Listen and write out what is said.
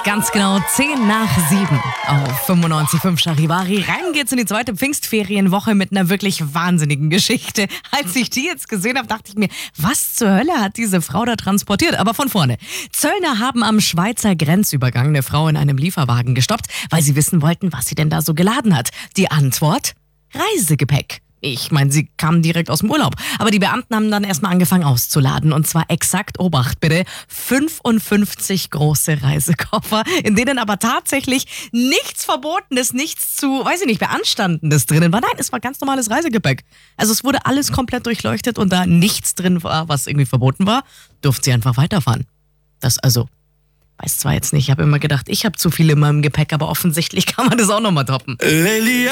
Ganz genau 10:10 auf 95.5 Charivari. Rein geht's in die zweite Pfingstferienwoche mit einer wirklich wahnsinnigen Geschichte. Als ich die jetzt gesehen habe, dachte ich mir, was zur Hölle hat diese Frau da transportiert? Aber von vorne. Zöllner haben am Schweizer Grenzübergang eine Frau in einem Lieferwagen gestoppt, weil sie wissen wollten, was sie denn da so geladen hat. Die Antwort? Reisegepäck. Ich meine, sie kamen direkt aus dem Urlaub. Aber die Beamten haben dann erstmal angefangen auszuladen. Und zwar exakt, Obacht bitte, 55 große Reisekoffer, in denen aber tatsächlich nichts Verbotenes, nichts Beanstandendes drinnen war. Nein, es war ganz normales Reisegepäck. Also es wurde alles komplett durchleuchtet und da nichts drin war, was irgendwie verboten war, durfte sie einfach weiterfahren. Weiß zwar jetzt nicht, ich habe immer gedacht, ich habe zu viel in meinem Gepäck, aber offensichtlich kann man das auch nochmal toppen.